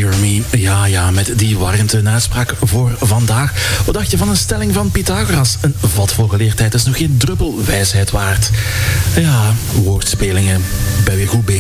Jeremy. Ja, met die warmte en uitspraak voor vandaag. Wat dacht je van een stelling van Pythagoras? Een vat vol geleerdheid is nog geen druppel wijsheid waard. Ja, woordspelingen. Ben weer goed bezig.